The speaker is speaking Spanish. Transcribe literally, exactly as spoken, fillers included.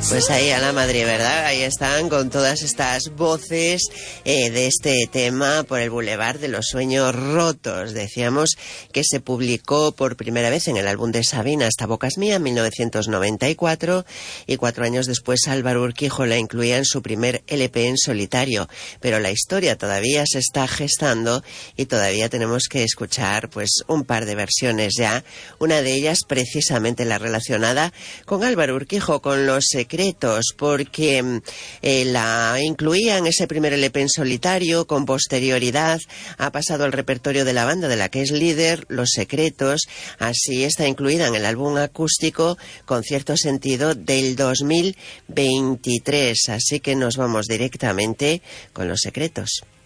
Pues ahí a la madre, ¿verdad? Ahí están con todas estas voces eh, de este tema por el Boulevard de los Sueños Rotos. Decíamos que se publicó por primera vez en el álbum de Sabina, Hasta Bocas Mía, en mil novecientos noventa y cuatro, y cuatro años después Álvaro Urquijo la incluía en su primer L P en solitario. Pero la historia todavía se está gestando y todavía tenemos que escuchar pues un par de versiones ya. Una de ellas precisamente la relacionada con Álvaro Urquijo, con Los Secretos, porque eh, la incluía en ese primer L P en solitario. Con posterioridad ha pasado al repertorio de la banda de la que es líder, Los Secretos. Así está incluida en el álbum acústico Con Cierto Sentido del dos mil veintitrés. Así que nos vamos directamente con Los Secretos.